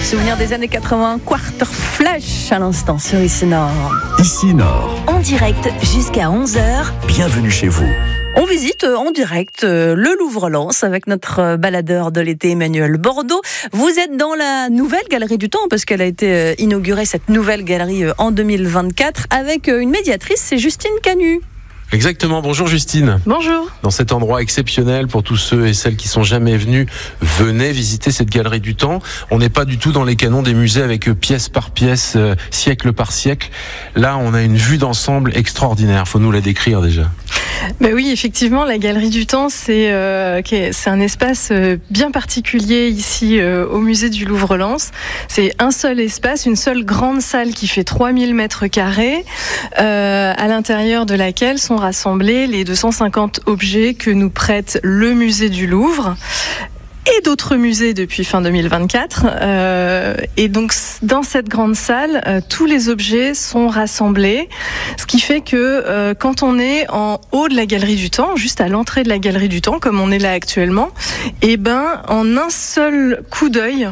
Souvenir des années 80, Quarter Flash à l'instant sur Ici Nord. Ici Nord, En direct jusqu'à 11h. bienvenue chez vous. On visite en direct le Louvre-Lens avec notre baladeur de l'été Emmanuel Bordeaux. Vous êtes dans la nouvelle Galerie du Temps parce qu'elle a été inaugurée, cette nouvelle galerie, en 2024 avec une médiatrice, c'est Justine Canu. Exactement, bonjour Justine. Bonjour. Dans cet endroit exceptionnel pour tous ceux et celles qui sont jamais venus, venez visiter cette galerie du temps. On n'est pas du tout dans les canons des musées avec pièce par pièce, siècle par siècle. Là, on a une vue d'ensemble extraordinaire. Faut nous la décrire déjà. Ben oui, effectivement, la Galerie du Temps, c'est un espace bien particulier ici au musée du Louvre-Lens. C'est un seul espace, une seule grande salle qui fait 3000 mètres carrés, à l'intérieur de laquelle sont rassemblés les 250 objets que nous prête le musée du Louvre et d'autres musées depuis fin 2024. Et donc, dans cette grande salle, tous les objets sont rassemblés, ce qui fait que quand on est en haut de la Galerie du Temps, juste à l'entrée de la Galerie du Temps, comme on est là actuellement, et ben, en un seul coup d'œil,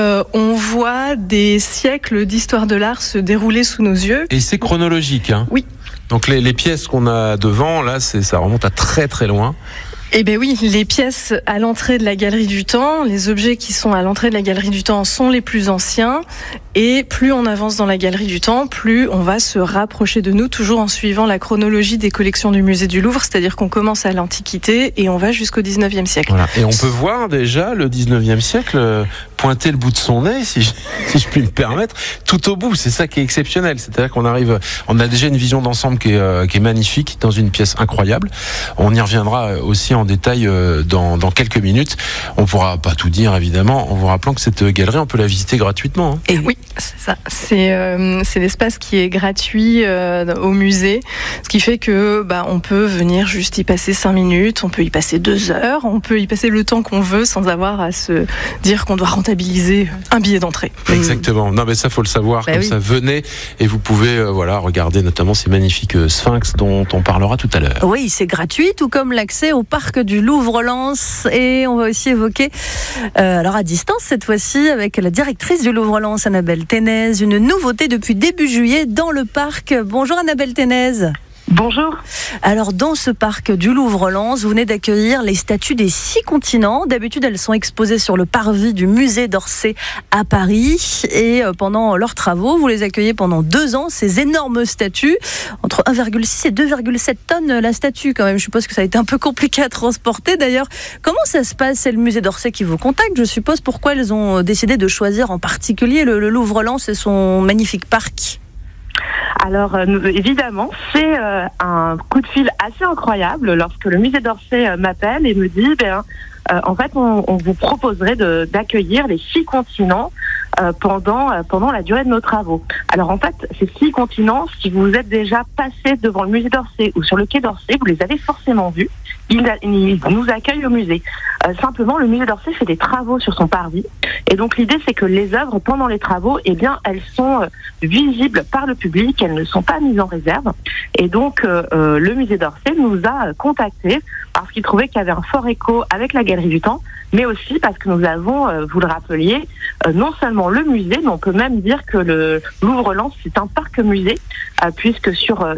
on voit des siècles d'histoire de l'art se dérouler sous nos yeux. Et c'est chronologique, hein ? Oui. Donc les pièces qu'on a devant, là, ça remonte à très très loin. Eh bien oui, les pièces à l'entrée de la Galerie du Temps, les objets qui sont à l'entrée de la Galerie du Temps sont les plus anciens. Et plus on avance dans la Galerie du Temps, plus on va se rapprocher de nous, toujours en suivant la chronologie des collections du musée du Louvre, c'est-à-dire qu'on commence à l'Antiquité et on va jusqu'au 19e siècle. Voilà. Et on peut voir déjà le 19e siècle pointer le bout de son nez, si je puis me permettre, tout au bout. C'est ça qui est exceptionnel. C'est-à-dire qu'on a déjà une vision d'ensemble qui est magnifique, dans une pièce incroyable. On y reviendra aussi en détail dans quelques minutes. On pourra pas tout dire, évidemment, en vous rappelant que cette galerie, on peut la visiter gratuitement. Hein. Et oui, c'est ça. C'est l'espace qui est gratuit au musée, ce qui fait que on peut venir juste y passer 5 minutes, on peut y passer 2 heures, on peut y passer le temps qu'on veut sans avoir à se dire qu'on doit rentabiliser un billet d'entrée. Exactement. Non, mais ça, faut le savoir. Comme oui. ça, venez et vous pouvez regarder notamment ces magnifiques sphinx dont on parlera tout à l'heure. Oui, c'est gratuit, tout comme l'accès au parc du Louvre-Lens. Et on va aussi évoquer, alors à distance cette fois-ci, avec la directrice du Louvre-Lens, Annabelle Ténez, une nouveauté depuis début juillet dans le parc. Bonjour Annabelle Ténez. Bonjour. Alors dans ce parc du Louvre-Lens, vous venez d'accueillir les statues des 6 continents. D'habitude, elles sont exposées sur le parvis du musée d'Orsay à Paris. Et pendant leurs travaux, vous les accueillez pendant 2 ans, ces énormes statues. Entre 1,6 et 2,7 tonnes la statue quand même. Je suppose que ça a été un peu compliqué à transporter. D'ailleurs, comment ça se passe ? C'est le musée d'Orsay qui vous contacte, je suppose. Pourquoi elles ont décidé de choisir en particulier le Louvre-Lens et son magnifique parc ? Alors évidemment, c'est un coup de fil assez incroyable lorsque le musée d'Orsay m'appelle et me dit en fait on vous proposerait d'accueillir les 6 continents pendant la durée de nos travaux. Alors en fait, ces 6 continents, si vous êtes déjà passé devant le musée d'Orsay ou sur le quai d'Orsay, vous les avez forcément vus. Ils nous accueillent au musée. Simplement, le musée d'Orsay fait des travaux sur son parvis. Et donc l'idée, c'est que les œuvres, pendant les travaux, elles sont visibles par le public, elles ne sont pas mises en réserve. Et donc le musée d'Orsay nous a contactés parce qu'il trouvait qu'il y avait un fort écho avec la Galerie du Temps, mais aussi parce que nous avons, vous le rappeliez, non seulement le musée, mais on peut même dire que le Louvre-Lens, c'est un parc-musée, puisque sur